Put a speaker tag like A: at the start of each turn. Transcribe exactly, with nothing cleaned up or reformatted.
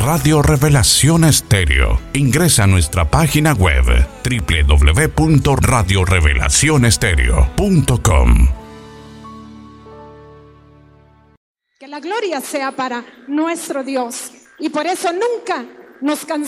A: Radio Revelación Estéreo. Ingresa a nuestra página web doble u doble u doble u punto radio revelación estéreo punto com.
B: Que la gloria sea para nuestro Dios y por eso nunca nos cansamos.